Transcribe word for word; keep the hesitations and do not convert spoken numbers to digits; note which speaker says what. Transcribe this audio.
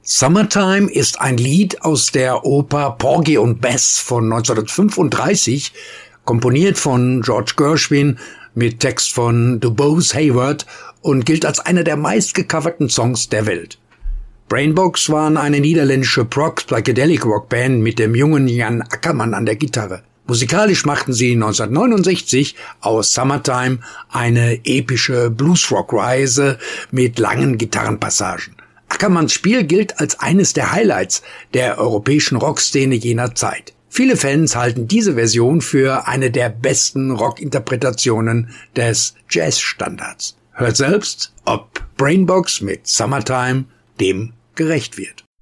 Speaker 1: Summertime ist ein Lied aus der Oper Porgy und Bess von neunzehnhundertfünfunddreißig, komponiert von George Gershwin mit Text von DuBose Hayward und gilt als einer der meistgecoverten Songs der Welt. Brainbox waren eine niederländische Prog-Psychedelic-Rockband mit dem jungen Jan Akkermann an der Gitarre. Musikalisch machten sie neunzehnhundertneunundsechzig aus Summertime eine epische Bluesrock-Reise mit langen Gitarrenpassagen. Ackermanns Spiel gilt als eines der Highlights der europäischen Rockszene jener Zeit. Viele Fans halten diese Version für eine der besten Rockinterpretationen des Jazzstandards. Hört selbst, ob Brainbox mit Summertime dem gerecht wird.